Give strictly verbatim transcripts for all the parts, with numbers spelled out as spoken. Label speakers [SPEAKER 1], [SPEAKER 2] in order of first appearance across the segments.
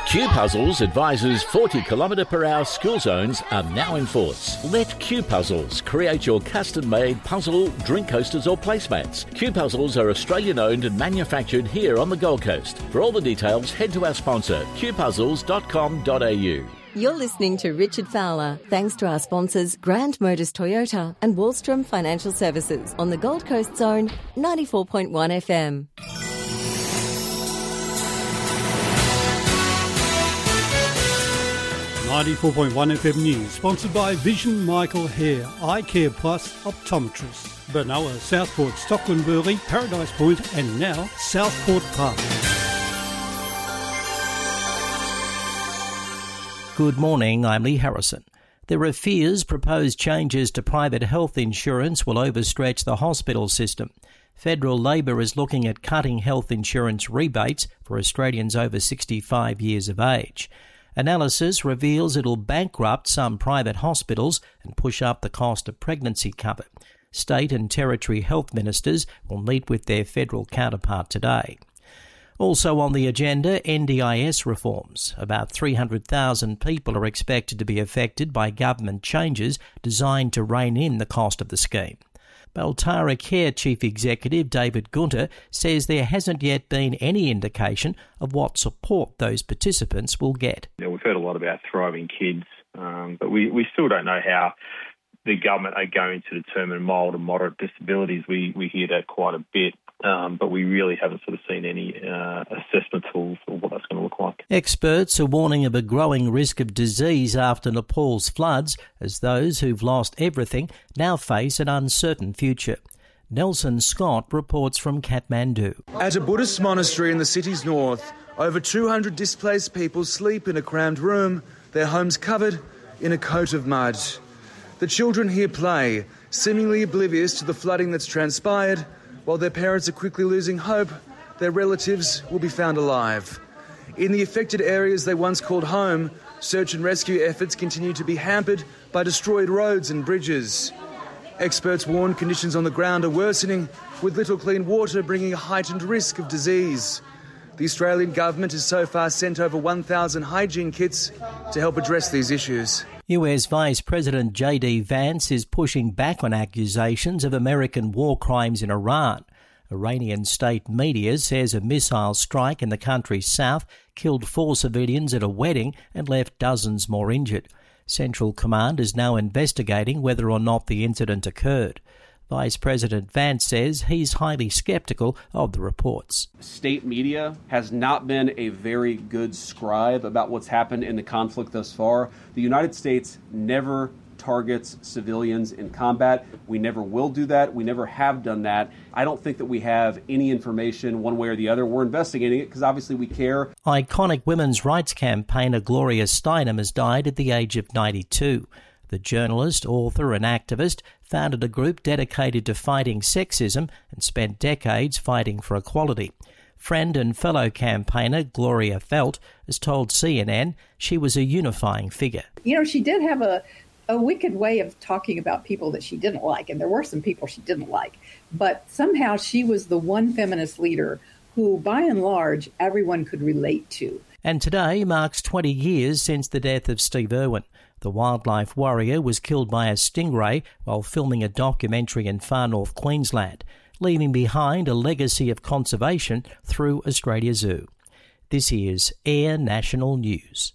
[SPEAKER 1] Q Puzzles advises forty kilometre per hour school zones are now in force. Let Q Puzzles create your custom-made puzzle, drink coasters or placemats. Q Puzzles are Australian-owned and manufactured here on the Gold Coast. For all the details, head to our sponsor, q puzzles dot com dot a u.
[SPEAKER 2] You're listening to Richard Fowler, thanks to our sponsors Grand Motors Toyota and Wallstrom Financial Services on the Gold Coast Zone, ninety-four point one F M.
[SPEAKER 3] ninety-four point one F M News, sponsored by Vision Michael Hare, Eye Care Plus Optometrist, Benoa, Southport, Stockland Burley, Paradise Point and now Southport Park.
[SPEAKER 4] Good morning, I'm Lee Harrison. There are fears proposed changes to private health insurance will overstretch the hospital system. Federal Labor is looking at cutting health insurance rebates for Australians over sixty-five years of age. Analysis reveals it'll bankrupt some private hospitals and push up the cost of pregnancy cover. State and territory health ministers will meet with their federal counterpart today. Also on the agenda, N D I S reforms. About three hundred thousand people are expected to be affected by government changes designed to rein in the cost of the scheme. Beltara Care Chief Executive David Gunter says there hasn't yet been any indication of what support those participants will get.
[SPEAKER 5] You know, we've heard a lot about thriving kids, um, but we, we still don't know how the government are going to determine mild and moderate disabilities. We, we hear that quite a bit. Um, but we really haven't sort of seen any uh, assessment tools for what that's going to look like.
[SPEAKER 4] Experts are warning of a growing risk of disease after Nepal's floods, as those who've lost everything now face an uncertain future. Nelson Scott reports from Kathmandu.
[SPEAKER 6] At a Buddhist monastery in the city's north, over two hundred displaced people sleep in a crammed room, their homes covered in a coat of mud. The children here play, seemingly oblivious to the flooding that's transpired. While their parents are quickly losing hope, their relatives will be found alive. In the affected areas they once called home, search and rescue efforts continue to be hampered by destroyed roads and bridges. Experts warn conditions on the ground are worsening, with little clean water bringing a heightened risk of disease. The Australian government has so far sent over one thousand hygiene kits to help address these issues.
[SPEAKER 4] U S Vice President J D Vance is pushing back on accusations of American war crimes in Iran. Iranian state media says a missile strike in the country's south killed four civilians at a wedding and left dozens more injured. Central Command is now investigating whether or not the incident occurred. Vice President Vance says he's highly sceptical of the reports.
[SPEAKER 7] State media has not been a very good scribe about what's happened in the conflict thus far. The United States never targets civilians in combat. We never will do that. We never have done that. I don't think that we have any information one way or the other. We're investigating it because obviously we care.
[SPEAKER 4] Iconic women's rights campaigner Gloria Steinem has died at the age of ninety-two. The journalist, author and activist founded a group dedicated to fighting sexism and spent decades fighting for equality. Friend and fellow campaigner Gloria Felt has told C N N she was a unifying figure.
[SPEAKER 8] You know, she did have a, a wicked way of talking about people that she didn't like, and there were some people she didn't like. But somehow she was the one feminist leader who, by and large, everyone could relate to.
[SPEAKER 4] And today marks twenty years since the death of Steve Irwin. The wildlife warrior was killed by a stingray while filming a documentary in far north Queensland, leaving behind a legacy of conservation through Australia Zoo. This is Air National News.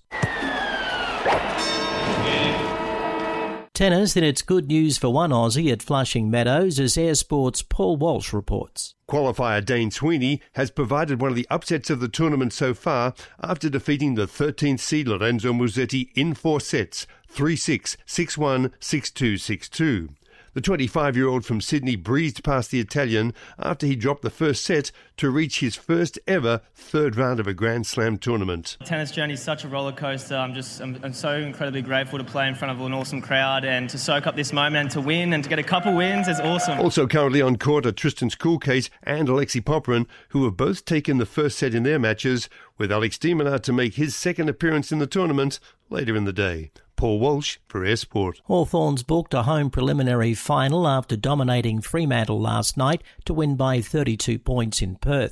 [SPEAKER 4] Tennis, and it's good news for one Aussie at Flushing Meadows, as Air Sports' Paul Walsh reports.
[SPEAKER 9] Qualifier Dane Sweeney has provided one of the upsets of the tournament so far after defeating the thirteenth seed Lorenzo Musetti in four sets, three six, six one, six two, six two. The twenty-five-year-old from Sydney breezed past the Italian after he dropped the first set to reach his first ever third round of a Grand Slam tournament.
[SPEAKER 10] Tennis journey is such a roller coaster. I'm just I'm, I'm so incredibly grateful to play in front of an awesome crowd and to soak up this moment and to win and to get a couple wins is awesome.
[SPEAKER 9] Also currently on court are Tristan Schoolcase and Alexei Popyrin, who have both taken the first set in their matches, with Alex de Minaur to make his second appearance in the tournament later in the day. Paul Walsh for Air Sport.
[SPEAKER 4] Hawthorn's booked a home preliminary final after dominating Fremantle last night to win by thirty-two points in Perth.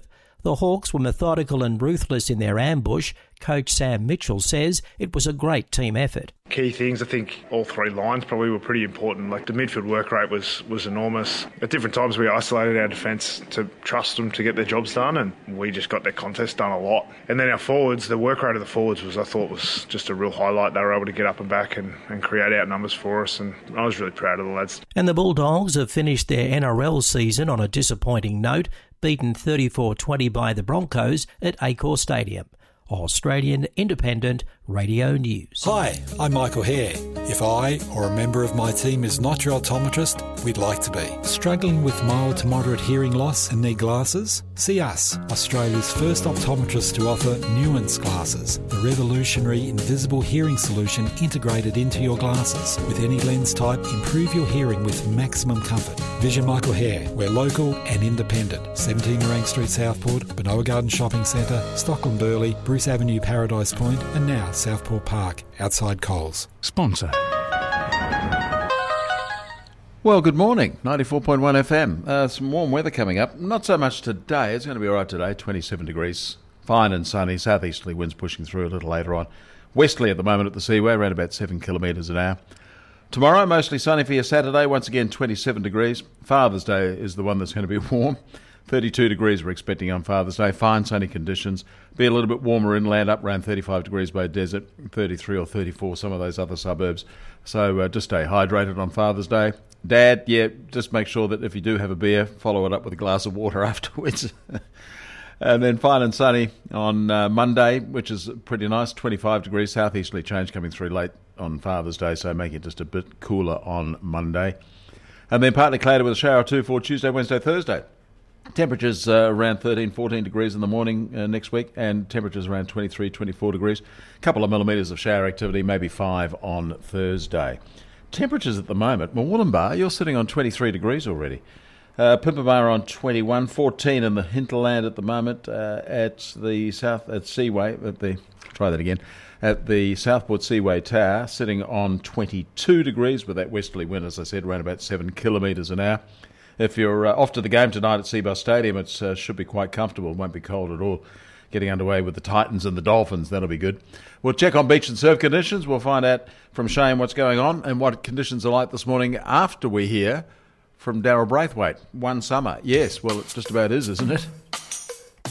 [SPEAKER 4] The Hawks were methodical and ruthless in their ambush. Coach Sam Mitchell says it was a great team effort.
[SPEAKER 11] Key things, I think all three lines probably were pretty important. Like the midfield work rate was, was enormous. At different times we isolated our defence to trust them to get their jobs done, and we just got their contest done a lot. And then our forwards, the work rate of the forwards was, I thought, was just a real highlight. They were able to get up and back and, and create out numbers for us, and I was really proud of the lads.
[SPEAKER 4] And the Bulldogs have finished their N R L season on a disappointing note, beaten thirty-four twenty by the Broncos at Accor Stadium. Australian Independent Radio News.
[SPEAKER 12] Hi, I'm Michael Hare. If I or a member of my team is not your optometrist, we'd like to be. Struggling with mild to moderate hearing loss and need glasses? See us, Australia's first optometrist to offer Nuance glasses, the revolutionary invisible hearing solution integrated into your glasses. With any lens type, improve your hearing with maximum comfort. Vision Michael Hare. We're local and independent. seventeen Nerang Street, Southport, Benoa Garden Shopping Centre, Stockland Burleigh, Bruce Avenue, Paradise Point, and now Southport Park, outside Coles.
[SPEAKER 13] Sponsor. Well, good morning. ninety-four point one F M. Uh, some warm weather coming up. Not so much today. It's going to be all right today. twenty-seven degrees. Fine and sunny. Southeasterly winds pushing through a little later on. Westerly at the moment at the Seaway, around about seven kilometres an hour. Tomorrow, mostly sunny for your Saturday. Once again, twenty-seven degrees. Father's Day is the one that's going to be warm. thirty-two degrees we're expecting on Father's Day. Fine sunny conditions. Be a little bit warmer inland, up around thirty-five degrees by Desert, thirty-three or thirty-four, some of those other suburbs. So uh, just stay hydrated on Father's Day. Dad, yeah, just make sure that if you do have a beer, follow it up with a glass of water afterwards. And then fine and sunny on uh, Monday, which is pretty nice, twenty-five degrees, southeasterly change coming through late on Father's Day, so making it just a bit cooler on Monday. And then partly cloudy with a shower or two for Tuesday, Wednesday, Thursday. Temperatures uh, around thirteen, fourteen degrees in the morning uh, next week, and temperatures around twenty-three, twenty-four degrees. A couple of millimetres of shower activity, maybe five on Thursday. Temperatures at the moment, Murwillumbah, you're sitting on twenty-three degrees already. Uh, Pimpama on twenty-one, fourteen in the hinterland at the moment, uh, at the south, at Seaway, at the, try that again, at the Southport Seaway Tower, sitting on twenty-two degrees with that westerly wind, as I said, around about seven kilometres an hour. If you're uh, off to the game tonight at Seabus Stadium, it uh, should be quite comfortable. It won't be cold at all. Getting underway with the Titans and the Dolphins, that'll be good. We'll check on beach and surf conditions. We'll find out from Shane what's going on and what conditions are like this morning after we hear from Darryl Braithwaite. One summer. Yes, well, it just about is, isn't it?